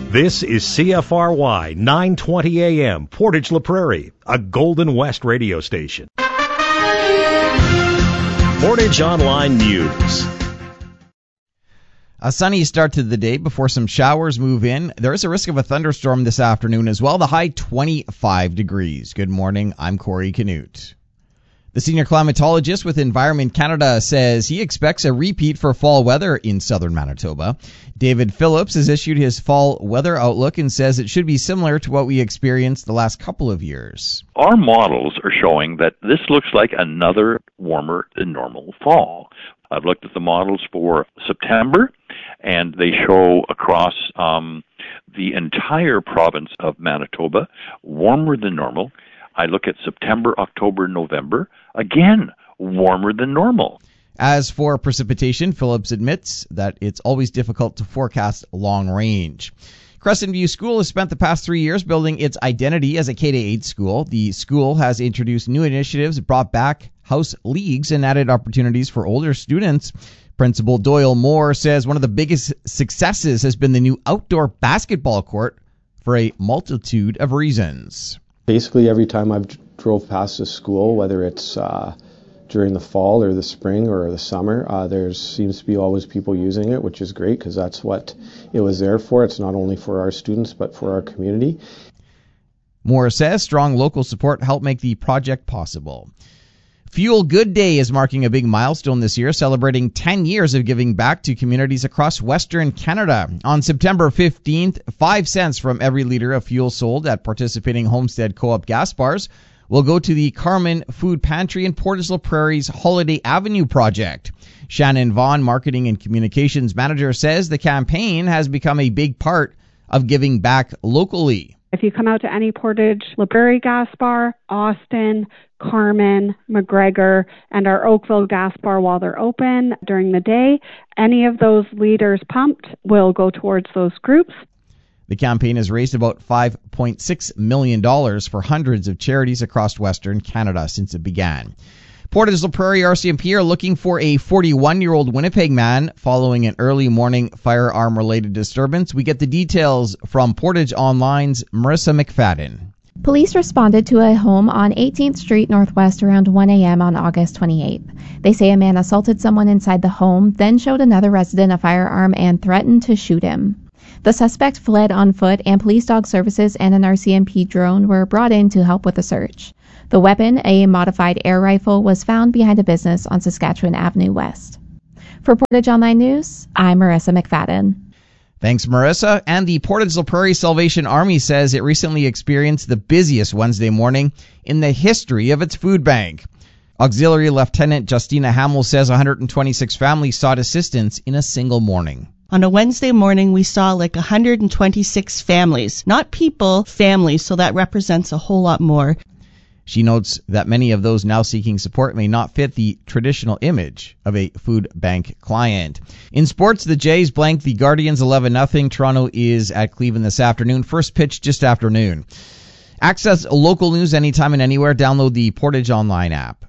This is CFRY 920 AM, Portage La Prairie, a Golden West radio station. Portage Online News. A sunny start to the day before some showers move in. There is a risk of a thunderstorm this afternoon as well. The high 25 degrees. Good morning. I'm Corey Canute. The senior climatologist with Environment Canada says he expects a repeat for fall weather in southern Manitoba. David Phillips has issued his fall weather outlook and says it should be similar to what we experienced the last couple of years. Our models are showing that this looks like another warmer than normal fall. I've looked at the models for September, and they show across the entire province of Manitoba warmer than normal. I look at September, October, November, again, warmer than normal. As for precipitation, Phillips admits that it's always difficult to forecast long range. Crescent View School has spent the past 3 years building its identity as a K-8 school. The school has introduced new initiatives, brought back house leagues, and added opportunities for older students. Principal Doyle Moore says one of the biggest successes has been the new outdoor basketball court for a multitude of reasons. Basically, every time I've drove past the school, whether it's during the fall or the spring or the summer, there seems to be always people using it, which is great because that's what it was there for. It's not only for our students, but for our community. Moore says strong local support helped make the project possible. Fuel Good Day is marking a big milestone this year, celebrating 10 years of giving back to communities across Western Canada. On September 15th, 5 cents from every liter of fuel sold at participating Homestead Co-op gas bars will go to the Carmen Food Pantry in Portage La Prairie's Holiday Avenue project. Shannon Vaughn, Marketing and Communications Manager, says the campaign has become a big part of giving back locally. If you come out to any Portage La Prairie gas bar, Austin, Carmen, McGregor, and our Oakville gas bar while they're open during the day, any of those liters pumped will go towards those groups. The campaign has raised about $5.6 million for hundreds of charities across Western Canada since it began. Portage La Prairie RCMP are looking for a 41-year-old Winnipeg man following an early morning firearm-related disturbance. We get the details from Portage Online's Marissa McFadden. Police responded to a home on 18th Street Northwest around 1 a.m. on August 28th. They say a man assaulted someone inside the home, then showed another resident a firearm and threatened to shoot him. The suspect fled on foot, and police dog services and an RCMP drone were brought in to help with the search. The weapon, a modified air rifle, was found behind a business on Saskatchewan Avenue West. For Portage Online News, I'm Marissa McFadden. Thanks, Marissa. And the Portage La Prairie Salvation Army says it recently experienced the busiest Wednesday morning in the history of its food bank. Auxiliary Lieutenant Justina Hamill says 126 families sought assistance in a single morning. On a Wednesday morning, we saw like 126 families, not people, families, so that represents a whole lot more. She notes that many of those now seeking support may not fit the traditional image of a food bank client. In sports, the Jays blanked the Guardians 11-0. Toronto is at Cleveland this afternoon. First pitch just after noon. Access local news anytime and anywhere. Download the Portage Online app.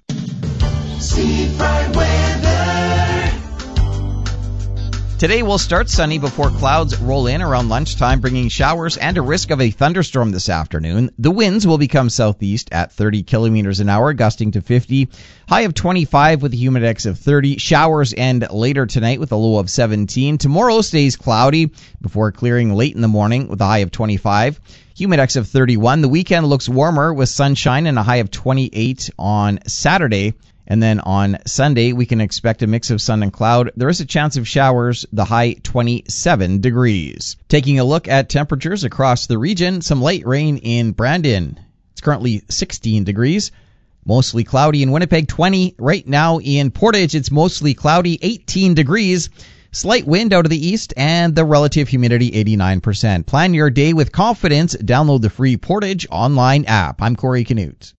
Today will start sunny before clouds roll in around lunchtime, bringing showers and a risk of a thunderstorm this afternoon. The winds will become southeast at 30 kilometers an hour, gusting to 50. High of 25 with a humidex of 30. Showers end later tonight with a low of 17. Tomorrow stays cloudy before clearing late in the morning with a high of 25. Humidex of 31. The weekend looks warmer with sunshine and a high of 28 on Saturday. And then on Sunday, we can expect a mix of sun and cloud. There is a chance of showers, the high 27 degrees. Taking a look at temperatures across the region, some light rain in Brandon. It's currently 16 degrees. Mostly cloudy in Winnipeg, 20. Right now in Portage, it's mostly cloudy, 18 degrees. Slight wind out of the east and the relative humidity 89%. Plan your day with confidence. Download the free Portage Online app. I'm Corey Canute.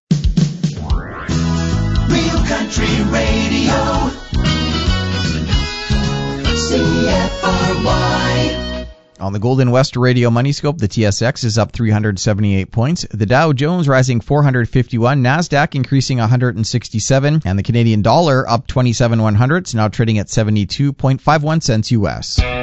Real Country Radio, CFRY. On the Golden West Radio Money Scope, the TSX is up 378 points. The Dow Jones rising 451, NASDAQ increasing 167, and the Canadian dollar up 27 100s, now trading at 72.51 cents U.S.